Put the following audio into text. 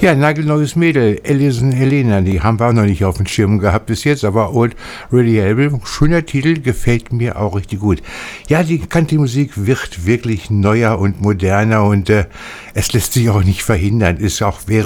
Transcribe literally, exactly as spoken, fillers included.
Ja, nagelneues Mädel, Alison Helena, die haben wir auch noch nicht auf dem Schirm gehabt bis jetzt, aber Old Reliable, schöner Titel, gefällt mir auch richtig gut. Ja, die Country-Musik wird wirklich neuer und moderner und äh, es lässt sich auch nicht verhindern, ist auch, wäre